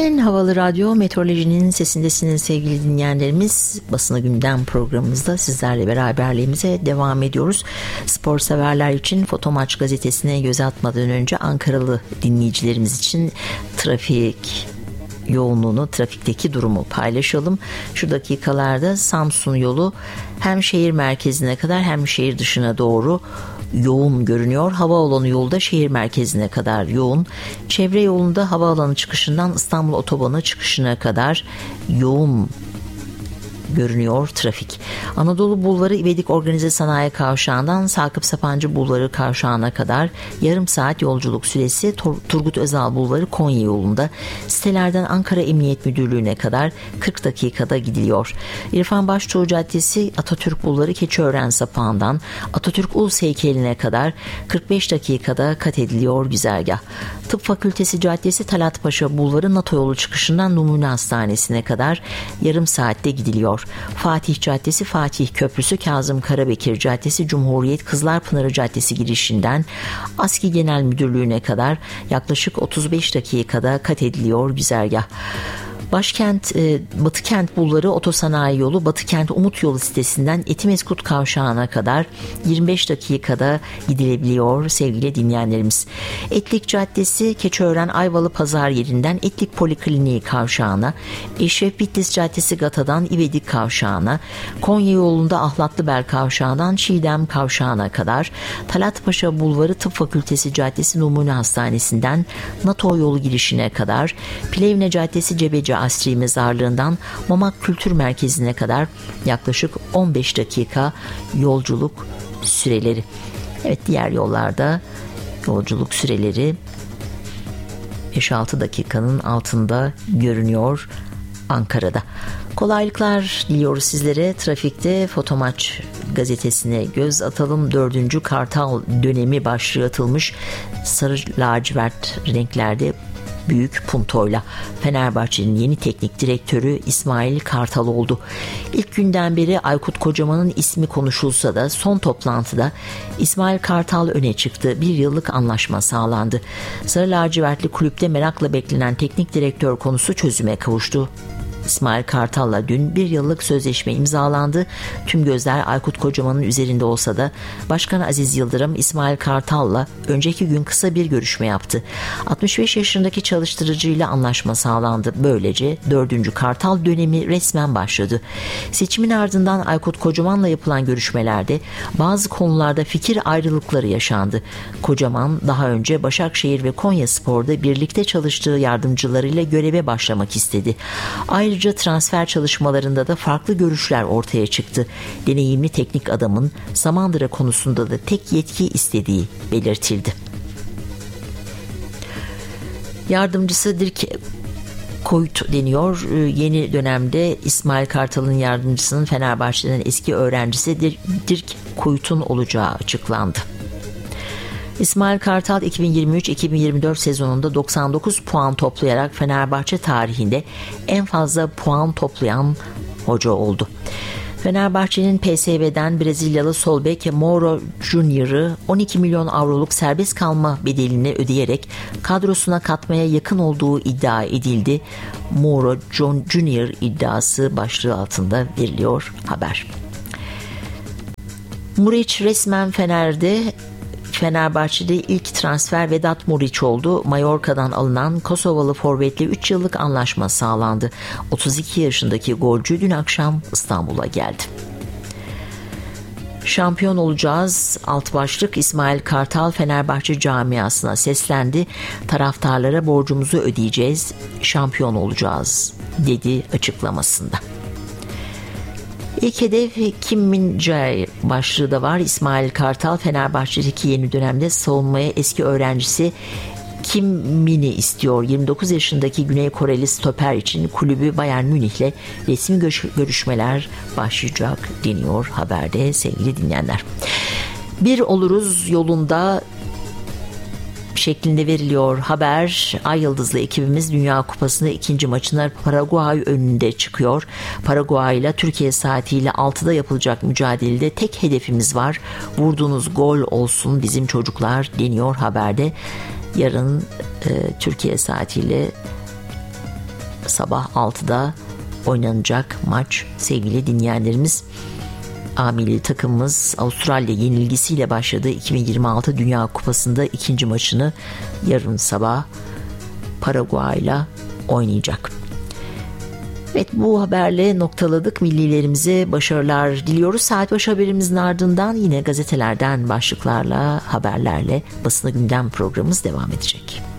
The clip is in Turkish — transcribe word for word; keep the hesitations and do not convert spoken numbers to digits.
En havalı radyo, meteorolojinin sesindesiniz sevgili dinleyenlerimiz. Basını Gündem programımızda sizlerle beraberliğimize devam ediyoruz. Spor severler için Fotomaç gazetesine göz atmadan önce Ankaralı dinleyicilerimiz için trafik yoğunluğunu, trafikteki durumu paylaşalım. Şu dakikalarda Samsun yolu hem şehir merkezine kadar hem şehir dışına doğru yoğun görünüyor. Havaalanı yolda şehir merkezine kadar yoğun. Çevre yolunda havaalanı çıkışından İstanbul Otobanı çıkışına kadar yoğun görünüyor trafik. Anadolu Bulvarı İvedik Organize Sanayi Kavşağı'ndan Sakıp Sapancı Bulvarı Kavşağı'na kadar yarım saat yolculuk süresi. Turgut Özal Bulvarı Konya yolunda sitelerden Ankara Emniyet Müdürlüğü'ne kadar kırk dakikada gidiliyor. İrfan Başçoğu Caddesi Atatürk Bulvarı Keçiören Sapağı'ndan Atatürk Ulus Heykeli'ne kadar kırk beş dakikada kat ediliyor güzergah. Tıp Fakültesi Caddesi Talat Paşa Bulvarı NATO yolu çıkışından Numune Hastanesi'ne kadar yarım saatte gidiliyor. Fatih Caddesi Fatih Köprüsü Kazım Karabekir Caddesi Cumhuriyet Kızlarpınarı Caddesi girişinden ASKİ Genel Müdürlüğü'ne kadar yaklaşık otuz beş dakikada kat ediliyor güzergah. Başkent e, Batıkent Bulvarı Otosanayi Yolu Batıkent Umut Yolu sitesinden Etimeskut Kavşağı'na kadar yirmi beş dakikada gidilebiliyor sevgili dinleyenlerimiz. Etlik Caddesi Keçiören Ayvalı Pazar yerinden Etlik Polikliniği Kavşağı'na, Eşref Bitlis Caddesi Gata'dan İvedik Kavşağı'na, Konya yolunda Ahlatlıbel Kavşağı'ndan Çiğdem Kavşağı'na kadar, Talat Paşa Bulvarı Tıp Fakültesi Caddesi Numune Hastanesi'nden NATO yolu girişine kadar, Plevne Caddesi Cebeci Asri Mezarlığı'ndan Mamak Kültür Merkezi'ne kadar yaklaşık on beş dakika yolculuk süreleri. Evet, diğer yollarda yolculuk süreleri beş altı dakikanın altında görünüyor Ankara'da. Kolaylıklar diliyoruz sizlere. Trafikte Fotomaç gazetesine göz atalım. Dördüncü Kartal dönemi başlığı atılmış sarı lacivert renklerde büyük puntoyla. Fenerbahçe'nin yeni teknik direktörü İsmail Kartal oldu. İlk günden beri Aykut Kocaman'ın ismi konuşulsa da son toplantıda İsmail Kartal öne çıktı. Bir yıllık anlaşma sağlandı. Sarı lacivertli kulüpte merakla beklenen teknik direktör konusu çözüme kavuştu. İsmail Kartal'la dün bir yıllık sözleşme imzalandı. Tüm gözler Aykut Kocaman'ın üzerinde olsa da Başkan Aziz Yıldırım İsmail Kartal'la önceki gün kısa bir görüşme yaptı. altmış beş yaşındaki çalıştırıcıyla anlaşma sağlandı. Böylece dördüncü Kartal dönemi resmen başladı. Seçimin ardından Aykut Kocaman'la yapılan görüşmelerde bazı konularda fikir ayrılıkları yaşandı. Kocaman daha önce Başakşehir ve Konyaspor'da birlikte çalıştığı yardımcılarıyla göreve başlamak istedi. Ayrıca Ayrıca transfer çalışmalarında da farklı görüşler ortaya çıktı. Deneyimli teknik adamın Samandıra konusunda da tek yetki istediği belirtildi. Yardımcısı Dirk Kuyt deniyor. Yeni dönemde İsmail Kartal'ın yardımcısının Fenerbahçe'den eski öğrencisi Dirk Kuyt'un olacağı açıklandı. İsmail Kartal iki bin yirmi üç iki bin yirmi dört sezonunda doksan dokuz puan toplayarak Fenerbahçe tarihinde en fazla puan toplayan hoca oldu. Fenerbahçe'nin P S V'den Brezilyalı sol bek Mauro Junior'ı on iki milyon avroluk serbest kalma bedelini ödeyerek kadrosuna katmaya yakın olduğu iddia edildi. Mauro Junior iddiası başlığı altında veriliyor haber. Muriç resmen Fener'de. Fenerbahçe'de ilk transfer Vedat Muriç oldu. Mallorca'dan alınan Kosovalı forvetle üç yıllık anlaşma sağlandı. otuz iki yaşındaki golcü dün akşam İstanbul'a geldi. Şampiyon olacağız. Alt başlık İsmail Kartal Fenerbahçe camiasına seslendi. Taraftarlara borcumuzu ödeyeceğiz. Şampiyon olacağız dedi açıklamasında. İlk hedef Kim Min-jae başlığı da var. İsmail Kartal Fenerbahçe'deki yeni dönemde savunmaya eski öğrencisi Kim Min'i istiyor. yirmi dokuz yaşındaki Güney Koreli stoper için kulübü Bayern Münih'le resmi görüşmeler başlayacak deniyor haberde sevgili dinleyenler. Bir oluruz yolunda şeklinde veriliyor haber. Ay Yıldızlı ekibimiz Dünya Kupası'nda ikinci maçına Paraguay önünde çıkıyor. Paraguay ile Türkiye saatiyle altıda yapılacak mücadelede tek hedefimiz var. Vurduğunuz gol olsun bizim çocuklar deniyor haberde. Yarın e, Türkiye saatiyle sabah altıda oynanacak maç sevgili dinleyenlerimiz. A milli takımımız Avustralya yenilgisiyle başladı. iki bin yirmi altı Dünya Kupası'nda ikinci maçını yarın sabah Paraguay'la oynayacak. Evet, bu haberle noktaladık. Millilerimize başarılar diliyoruz. Saat başı haberimizin ardından yine gazetelerden başlıklarla, haberlerle Basına Gündem programımız devam edecek.